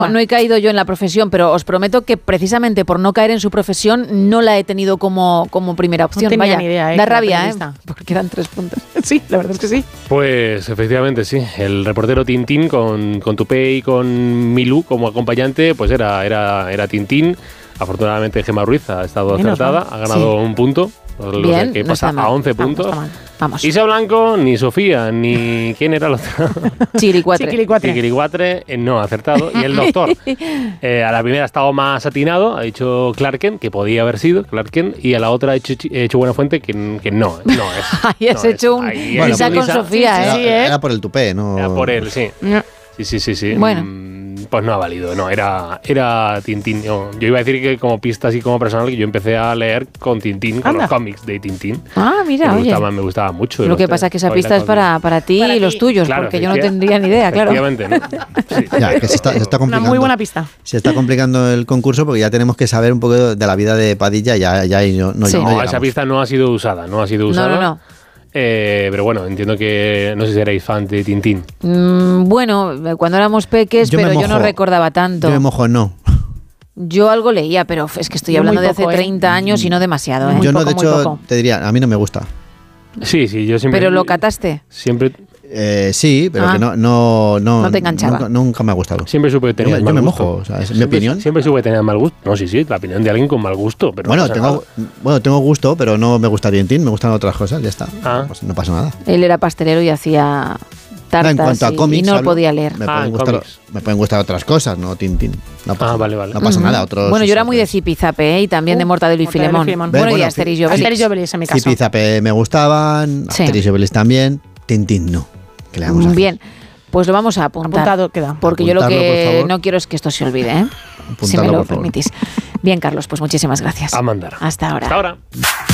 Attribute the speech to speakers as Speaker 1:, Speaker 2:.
Speaker 1: No he caído yo en la profesión, pero os prometo que precisamente por no caer en su profesión no la he tenido como primera opción.
Speaker 2: No tenía
Speaker 1: Vaya,
Speaker 2: ni idea,
Speaker 1: da rabia, porque dan 3 puntos.
Speaker 2: Sí, la verdad es que sí.
Speaker 3: Pues efectivamente sí, el reportero Tintín con Tupé y con Milú como acompañante, pues era Tintín. Afortunadamente Gemma Ruiz ha estado acertada, ha ganado un punto.
Speaker 1: Bien,
Speaker 3: que
Speaker 1: no
Speaker 3: pasa
Speaker 1: está mal.
Speaker 3: a 11 puntos.
Speaker 1: Vamos.
Speaker 3: Isa Blanco, ni Sofía, ni... ¿Quién era el otro? Chiquilicuatre, no ha acertado. Y el doctor, a la primera ha estado más atinado, ha dicho Clark Kent, que podía haber sido Clark Kent, y a la otra ha hecho Buenafuente, que no es.
Speaker 1: Ahí has hecho un Isa con Sofía,
Speaker 4: Era por el tupé, ¿no?
Speaker 3: Era por él, sí. Sí.
Speaker 1: Bueno.
Speaker 3: Pues no ha valido, no, era Tintín. Yo iba a decir que como pista así como personal, que yo empecé a leer con Tintín, con los cómics de Tintín.
Speaker 1: Ah, mira,
Speaker 3: me gustaba mucho.
Speaker 1: Lo que pasa es que esa pista es para ti y los tuyos,
Speaker 3: claro,
Speaker 1: porque yo no tendría ni idea, claro.
Speaker 3: Efectivamente, ¿no? Sí.
Speaker 4: Ya, que se está complicando.
Speaker 2: Una muy buena pista.
Speaker 4: Se está complicando el concurso porque ya tenemos que saber un poco de la vida de Padilla,
Speaker 3: No, esa pista no ha sido usada,
Speaker 1: No.
Speaker 3: Pero bueno, entiendo que no sé si erais fan de Tintín.
Speaker 1: Bueno, cuando éramos peques, yo no recordaba tanto.
Speaker 4: Yo me mojo, no.
Speaker 1: Yo algo leía, pero es que estoy hablando de hace 30 años y no demasiado.
Speaker 4: Yo no, de hecho, te diría, a mí no me gusta.
Speaker 3: Sí, yo siempre...
Speaker 1: ¿Pero lo cataste?
Speaker 3: Siempre...
Speaker 4: Sí, pero que
Speaker 1: no te enganchaba.
Speaker 4: Nunca me ha gustado.
Speaker 3: Siempre supe que tenías mal gusto.
Speaker 4: Yo me mojo, o sea, es mi opinión.
Speaker 3: Siempre supe que tenías mal gusto. No, sí, la opinión de alguien con mal gusto. Pero
Speaker 4: tengo gusto, pero no me gusta Tintín, me gustan otras cosas, ya está. Pues no pasa nada.
Speaker 1: Él era pastelero y hacía tartas
Speaker 4: en cuanto a cómics,
Speaker 1: y no podía leer.
Speaker 4: Me pueden gustar otras cosas, no Tintín. No pasa,
Speaker 3: vale.
Speaker 4: No pasa nada.
Speaker 1: Bueno, yo era muy de Zipizape y también de Mortadelo y Filemón.
Speaker 2: Bueno,
Speaker 1: y Asterix y Obelix.
Speaker 2: Asterix y Obelix en mi caso.
Speaker 4: Zipizape me gustaban, Asterix y Obelix también, Tintín no. ¿Qué le vamos a hacer?
Speaker 1: Bien, pues lo vamos a apuntar.
Speaker 2: Apuntado queda.
Speaker 1: Porque yo lo que no quiero es que esto se olvide, si me lo permitís. Bien, Carlos, pues muchísimas gracias.
Speaker 3: A mandar.
Speaker 1: Hasta ahora.